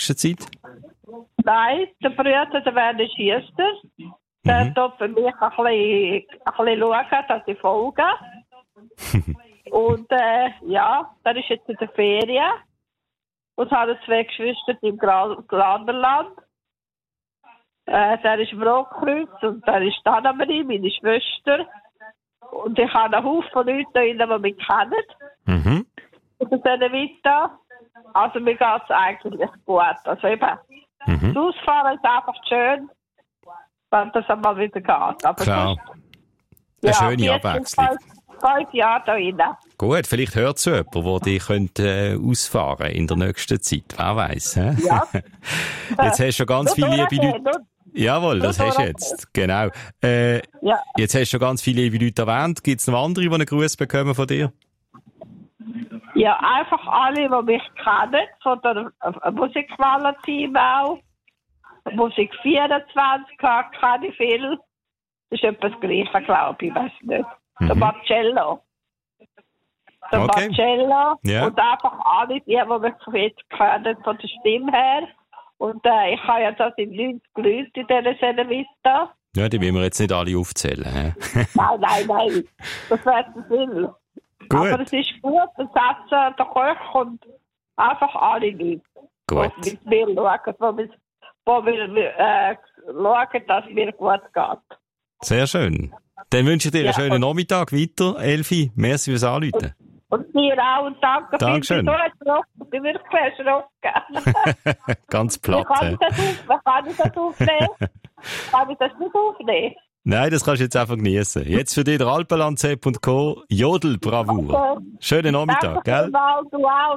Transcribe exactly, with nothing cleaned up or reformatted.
nächsten Zeit? Nein, der Bruder, der Werner Schiester, der Mhm. tut für mich ein bisschen, ein bisschen schauen, dass ich folge. Und äh, ja, der ist jetzt in der Ferien. Und hat zwei Geschwister im Gra- Glanerland. Äh, der ist im Rotkreuz und der ist Annemarie, meine Schwester. Und ich habe einen Haufen Leute da drin, die mich kennen. Mhm. Und dann weiter. Also mir geht es eigentlich gut. Also eben, Mhm. das Ausfahren ist einfach schön, wenn das einmal wieder geht. Aber Klar. sonst, Eine schöne wir sind Abwechslung. Fünf, fünf Jahre da drin. Gut, vielleicht hört es jemand, der dich könnte, äh, ausfahren in der nächsten Zeit. Wer weiss, hä? Ja. Jetzt hast du schon ganz viele liebe Leute. Leute. Jawohl, das hast du durchgehen. jetzt. Genau. Äh, Ja. jetzt hast du schon ganz viele liebe Leute erwähnt. Gibt es noch andere, die einen Gruß bekommen von dir? Ja, einfach alle, die mich kennen, von der äh, Musikqualität auch. Musik vierundzwanzig kenne ich viel. Das ist etwas Gleiches, glaube ich, weiß nicht. Der Mhm. Marcello. Der Okay. Marcello. Ja. Und einfach alle, die, die mich jetzt kennen, von der Stimme her. Und äh, ich habe ja da die neunzig Leute in dieser Senevista. Ja, die will wir jetzt nicht alle aufzählen. Hä? Nein, nein, nein. Das wäre zu viel. Aber Gut, es ist gut, der Satz, äh, der Koch und einfach alle Leute, gut. die mit mir schauen, wo wir, wo wir äh, schauen, dass es mir gut geht. Sehr schön. Dann wünsche ich dir einen Ja, schönen und- Nachmittag weiter, Elfi. Merci fürs Anrufen. Und dir auch und danke. Dankeschön. Ich bin so erschrocken, ich bin wirklich erschrocken. Ganz Wie platt. kann hä? ich das, auf, wie kann ich das aufnehmen? Kann ich das nicht aufnehmen? Nein, das kannst du jetzt einfach genießen. Jetzt für dich der Alpenland-Sepp und Co. Jodel Bravour. Okay. Schönen Nachmittag, Danke gell? vielmals, du auch.